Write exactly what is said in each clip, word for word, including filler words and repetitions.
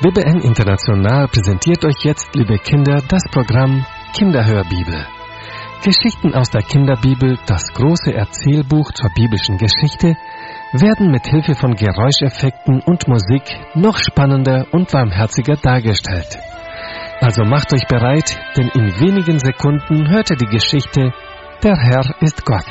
W B N International präsentiert euch jetzt, liebe Kinder, das Programm Kinderhörbibel. Geschichten aus der Kinderbibel, das große Erzählbuch zur biblischen Geschichte, werden mit Hilfe von Geräuscheffekten und Musik noch spannender und warmherziger dargestellt. Also macht euch bereit, denn in wenigen Sekunden hört ihr die Geschichte Der Herr ist Gott.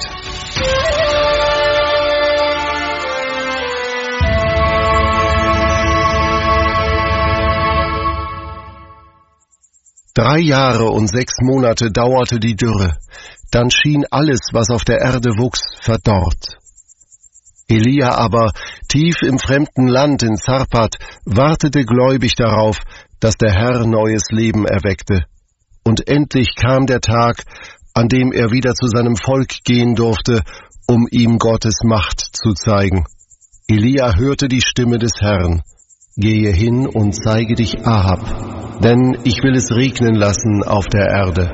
Drei Jahre und sechs Monate dauerte die Dürre. Dann schien alles, was auf der Erde wuchs, verdorrt. Elia aber, tief im fremden Land in Zarpat, wartete gläubig darauf, dass der Herr neues Leben erweckte. Und endlich kam der Tag, an dem er wieder zu seinem Volk gehen durfte, um ihm Gottes Macht zu zeigen. Elia hörte die Stimme des Herrn: Gehe hin und zeige dich Ahab, denn ich will es regnen lassen auf der Erde.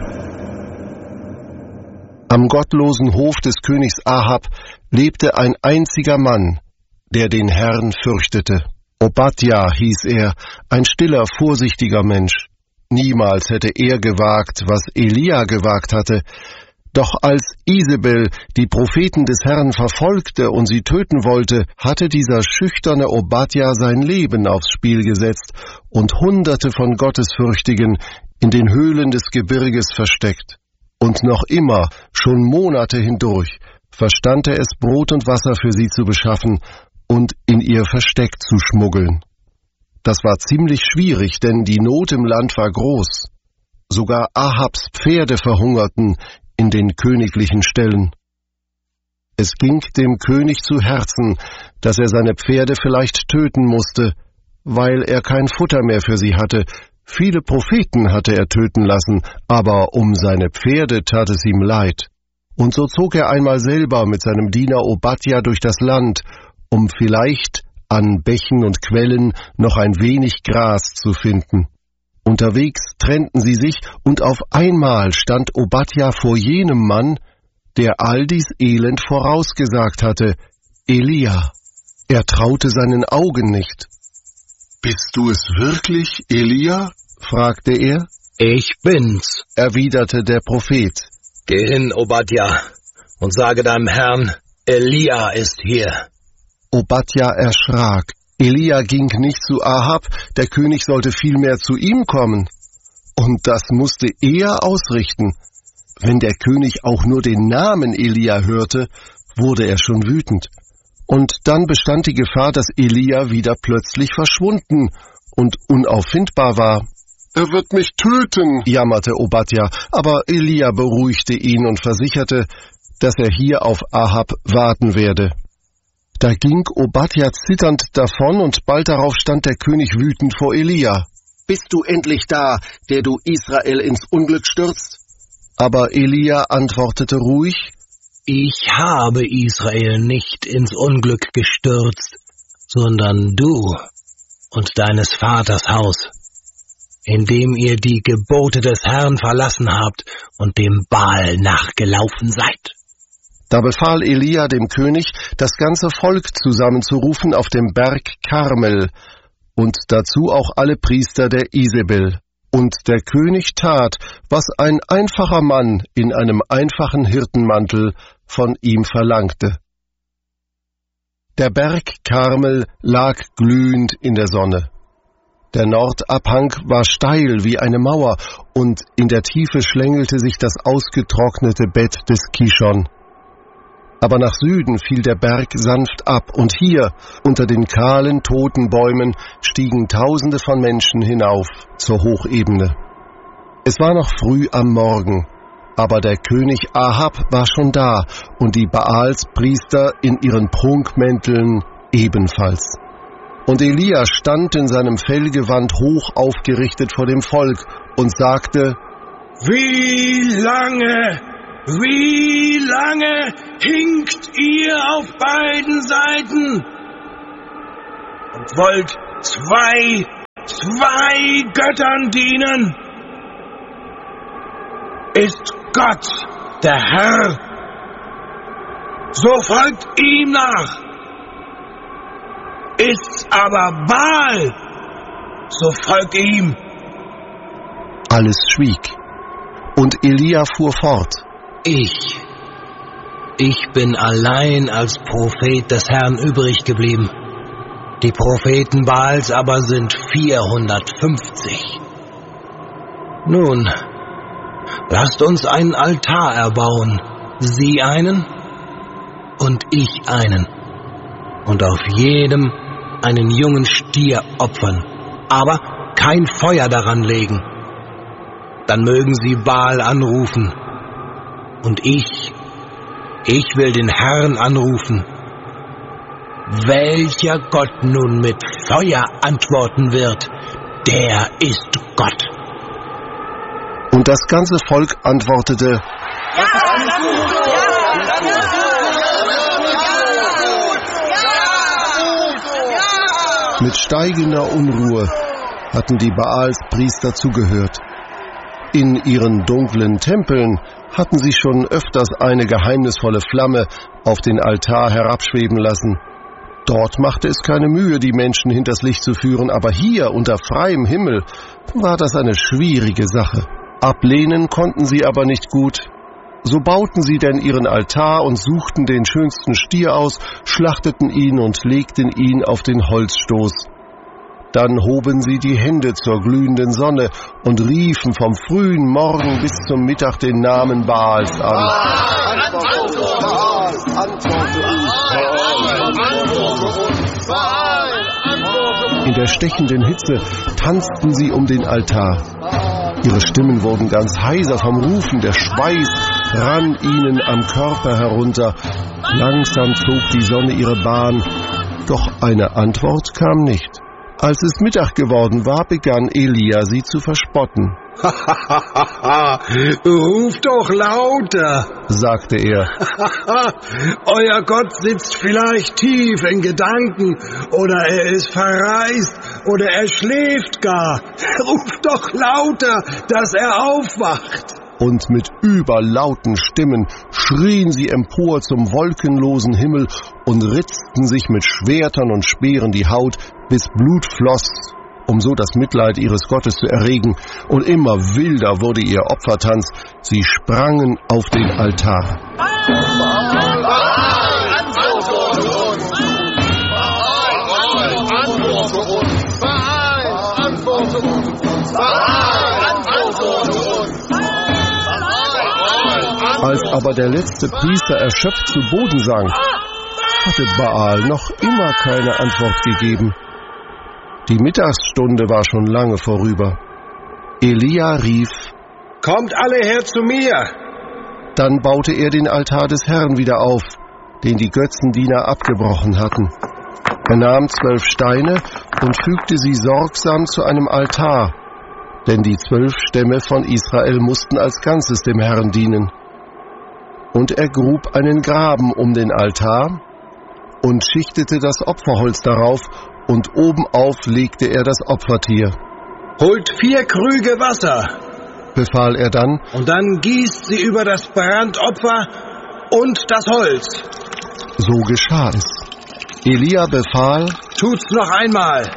Am gottlosen Hof des Königs Ahab lebte ein einziger Mann, der den Herrn fürchtete. Obadja hieß er, ein stiller, vorsichtiger Mensch. Niemals hätte er gewagt, was Elia gewagt hatte. Doch als Isabel die Propheten des Herrn verfolgte und sie töten wollte, hatte dieser schüchterne Obadja sein Leben aufs Spiel gesetzt und Hunderte von Gottesfürchtigen in den Höhlen des Gebirges versteckt. Und noch immer, schon Monate hindurch, verstand er es, Brot und Wasser für sie zu beschaffen und in ihr Versteck zu schmuggeln. Das war ziemlich schwierig, denn die Not im Land war groß. Sogar Ahabs Pferde verhungerten in den königlichen Ställen. Es ging dem König zu Herzen, dass er seine Pferde vielleicht töten musste, weil er kein Futter mehr für sie hatte. Viele Propheten hatte er töten lassen, aber um seine Pferde tat es ihm leid. Und so zog er einmal selber mit seinem Diener Obadja durch das Land, um vielleicht an Bächen und Quellen noch ein wenig Gras zu finden. Unterwegs trennten sie sich, und auf einmal stand Obadja vor jenem Mann, der all dies Elend vorausgesagt hatte, Elia. Er traute seinen Augen nicht. »Bist du es wirklich, Elia?« fragte er. »Ich bin's«, erwiderte der Prophet. »Geh hin, Obadja, und sage deinem Herrn, Elia ist hier.« Obadja erschrak. Elia ging nicht zu Ahab, der König sollte vielmehr zu ihm kommen. Und das musste er ausrichten. Wenn der König auch nur den Namen Elia hörte, wurde er schon wütend. Und dann bestand die Gefahr, dass Elia wieder plötzlich verschwunden und unauffindbar war. »Er wird mich töten«, jammerte Obadja, aber Elia beruhigte ihn und versicherte, dass er hier auf Ahab warten werde. Da ging Obadja zitternd davon, und bald darauf stand der König wütend vor Elia. »Bist du endlich da, der du Israel ins Unglück stürzt?« Aber Elia antwortete ruhig: »Ich habe Israel nicht ins Unglück gestürzt, sondern du und deines Vaters Haus, indem ihr die Gebote des Herrn verlassen habt und dem Baal nachgelaufen seid.« Da befahl Elia dem König, das ganze Volk zusammenzurufen auf dem Berg Karmel und dazu auch alle Priester der Isabel. Und der König tat, was ein einfacher Mann in einem einfachen Hirtenmantel von ihm verlangte. Der Berg Karmel lag glühend in der Sonne. Der Nordabhang war steil wie eine Mauer, und in der Tiefe schlängelte sich das ausgetrocknete Bett des Kishon. Aber nach Süden fiel der Berg sanft ab, und hier, unter den kahlen, toten Bäumen, stiegen Tausende von Menschen hinauf zur Hochebene. Es war noch früh am Morgen, aber der König Ahab war schon da, und die Baalspriester in ihren Prunkmänteln ebenfalls. Und Elia stand in seinem Fellgewand hoch aufgerichtet vor dem Volk und sagte: »Wie lange, wie lange hinkt ihr auf beiden Seiten und wollt zwei, zwei Göttern dienen? Ist Gott der Herr, so folgt ihm nach. Ist's aber Baal, so folg ihm. Alles schwieg, und Elia fuhr fort. Ich, ich bin allein als Prophet des Herrn übrig geblieben. Die Propheten Baals aber sind vierhundertfünfzig. Nun, lasst uns einen Altar erbauen, Sie einen und ich einen, und auf jedem einen jungen Stier opfern, aber kein Feuer daran legen. Dann mögen Sie Baal anrufen, und ich, ich will den Herrn anrufen. Welcher Gott nun mit Feuer antworten wird, der ist Gott. Und das ganze Volk antwortete: Mit steigender Unruhe hatten die Baalspriester zugehört. In ihren dunklen Tempeln hatten sie schon öfters eine geheimnisvolle Flamme auf den Altar herabschweben lassen. Dort machte es keine Mühe, die Menschen hinters Licht zu führen, aber hier unter freiem Himmel war das eine schwierige Sache. Ablehnen konnten sie aber nicht gut. So bauten sie denn ihren Altar und suchten den schönsten Stier aus, schlachteten ihn und legten ihn auf den Holzstoß. Dann hoben sie die Hände zur glühenden Sonne und riefen vom frühen Morgen bis zum Mittag den Namen Baals an. In der stechenden Hitze tanzten sie um den Altar. Ihre Stimmen wurden ganz heiser vom Rufen, der Schweiß rann ihnen am Körper herunter. Langsam zog die Sonne ihre Bahn, doch eine Antwort kam nicht. Als es Mittag geworden war, begann Elia, sie zu verspotten. Ruft doch lauter, sagte er. Euer Gott sitzt vielleicht tief in Gedanken, oder er ist verreist, oder er schläft gar. Ruft doch lauter, dass er aufwacht. Und mit überlauten Stimmen schrien sie empor zum wolkenlosen Himmel und ritzten sich mit Schwertern und Speeren die Haut, bis Blut floss, um so das Mitleid ihres Gottes zu erregen, und immer wilder wurde ihr Opfertanz. Sie sprangen auf den Altar. Als aber der letzte Priester erschöpft zu Boden sank, hatte Baal noch immer keine Antwort gegeben. Die Mittagsstunde war schon lange vorüber. Elia rief: Kommt alle her zu mir! Dann baute er den Altar des Herrn wieder auf, den die Götzendiener abgebrochen hatten. Er nahm zwölf Steine und fügte sie sorgsam zu einem Altar, denn die zwölf Stämme von Israel mussten als Ganzes dem Herrn dienen. Und er grub einen Graben um den Altar und schichtete das Opferholz darauf, und obenauf legte er das Opfertier. Holt vier Krüge Wasser, befahl er dann, und dann gießt sie über das Brandopfer und das Holz. So geschah es. Elia befahl: Tut's noch einmal.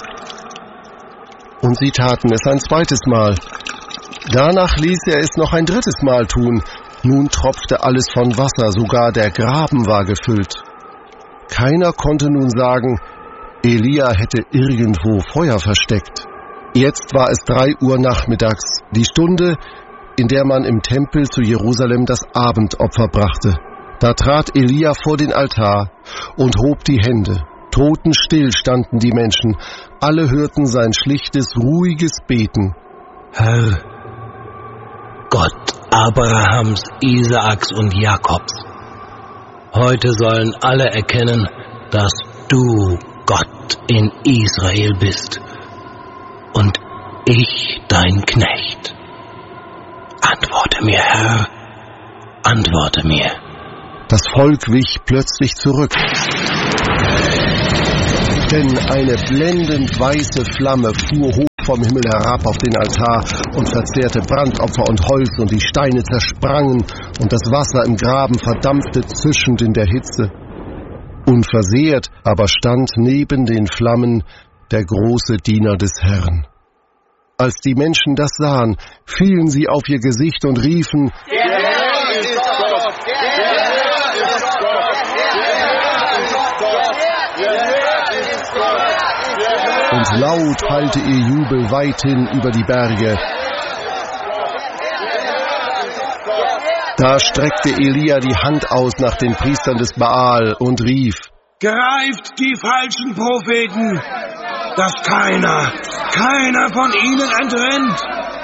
Und sie taten es ein zweites Mal. Danach ließ er es noch ein drittes Mal tun. Nun tropfte alles von Wasser, sogar der Graben war gefüllt. Keiner konnte nun sagen, Elia hätte irgendwo Feuer versteckt. Jetzt war es drei Uhr nachmittags, die Stunde, in der man im Tempel zu Jerusalem das Abendopfer brachte. Da trat Elia vor den Altar und hob die Hände. Totenstill standen die Menschen. Alle hörten sein schlichtes, ruhiges Beten. Herr, Gott Abrahams, Isaaks und Jakobs, heute sollen alle erkennen, dass du Gott in Israel bist und ich dein Knecht. Antworte mir, Herr, antworte mir. Das Volk wich plötzlich zurück, denn eine blendend weiße Flamme fuhr hoch vom Himmel herab auf den Altar und verzehrte Brandopfer und Holz, und die Steine zersprangen, und das Wasser im Graben verdampfte zischend in der Hitze. Unversehrt aber stand neben den Flammen der große Diener des Herrn. Als die Menschen das sahen, fielen sie auf ihr Gesicht und riefen: Der Herr ist Gott! Der Herr ist Gott! Der Herr ist Gott! Und laut hallte ihr Jubel weithin über die Berge. Da streckte Elia die Hand aus nach den Priestern des Baal und rief: Greift die falschen Propheten, dass keiner, keiner von ihnen entrinnt.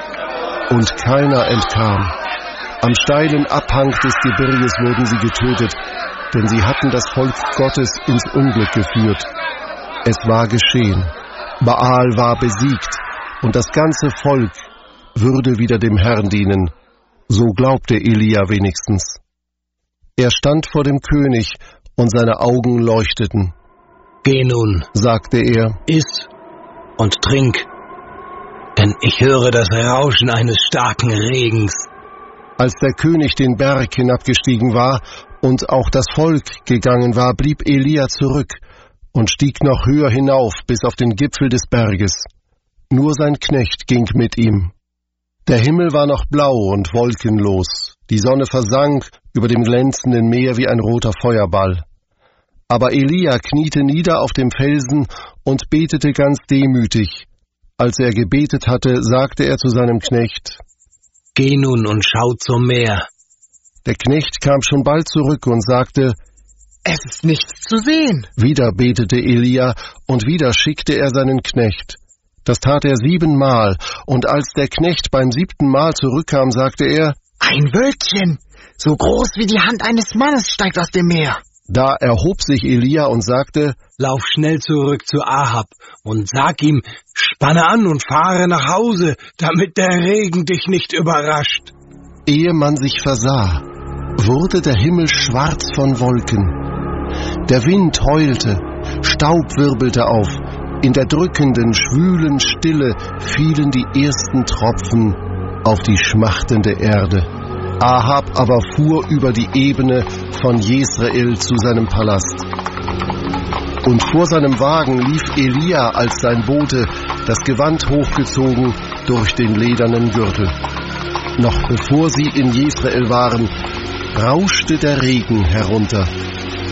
Und keiner entkam. Am steilen Abhang des Gebirges wurden sie getötet, denn sie hatten das Volk Gottes ins Unglück geführt. Es war geschehen. Baal war besiegt, und das ganze Volk würde wieder dem Herrn dienen. So glaubte Elia wenigstens. Er stand vor dem König, und seine Augen leuchteten. Geh nun, sagte er, iss und trink, denn ich höre das Rauschen eines starken Regens. Als der König den Berg hinabgestiegen war und auch das Volk gegangen war, blieb Elia zurück und stieg noch höher hinauf bis auf den Gipfel des Berges. Nur sein Knecht ging mit ihm. Der Himmel war noch blau und wolkenlos, die Sonne versank über dem glänzenden Meer wie ein roter Feuerball. Aber Elia kniete nieder auf dem Felsen und betete ganz demütig. Als er gebetet hatte, sagte er zu seinem Knecht: Geh nun und schau zum Meer. Der Knecht kam schon bald zurück und sagte: Es ist nichts zu sehen. Wieder betete Elia, und wieder schickte er seinen Knecht. Das tat er siebenmal, und als der Knecht beim siebten Mal zurückkam, sagte er: Ein Wölkchen, so groß wie die Hand eines Mannes, steigt aus dem Meer. Da erhob sich Elia und sagte: Lauf schnell zurück zu Ahab und sag ihm, spanne an und fahre nach Hause, damit der Regen dich nicht überrascht. Ehe man sich versah, wurde der Himmel schwarz von Wolken. Der Wind heulte, Staub wirbelte auf, in der drückenden, schwülen Stille fielen die ersten Tropfen auf die schmachtende Erde. Ahab aber fuhr über die Ebene von Jezreel zu seinem Palast. Und vor seinem Wagen lief Elia als sein Bote, das Gewand hochgezogen durch den ledernen Gürtel. Noch bevor sie in Jezreel waren, rauschte der Regen herunter.